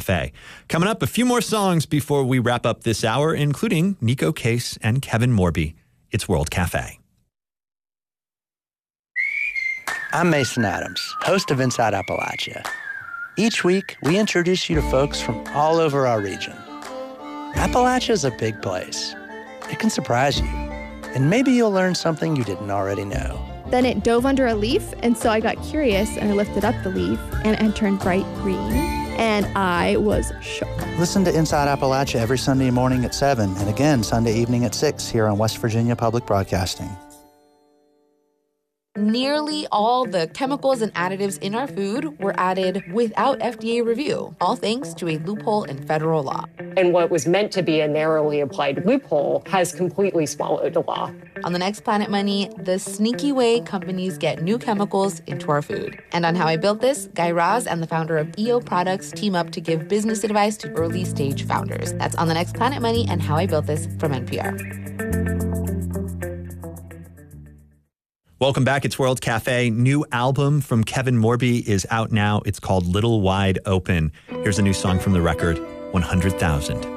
Cafe. Coming up, a few more songs before we wrap up this hour, including Nico Case and Kevin Morby. It's World Cafe. I'm Mason Adams, host of Inside Appalachia. Each week, we introduce you to folks from all over our region. Appalachia is a big place. It can surprise you, and maybe you'll learn something you didn't already know. Then it dove under a leaf, and so I got curious, and I lifted up the leaf, and it turned bright green, and I was shocked. Listen to Inside Appalachia every Sunday morning at 7, and again Sunday evening at 6 here on West Virginia Public Broadcasting. Nearly all the chemicals and additives in our food were added without FDA review, all thanks to a loophole in federal law. And what was meant to be a narrowly applied loophole has completely swallowed the law. On the next Planet Money, the sneaky way companies get new chemicals into our food. And on How I Built This, Guy Raz and the founder of EO Products team up to give business advice to early-stage founders. That's on the next Planet Money and How I Built This from NPR. Welcome back. It's World Cafe. New album from Kevin Morby is out now. It's called Little Wide Open. Here's a new song from the record, 100,000.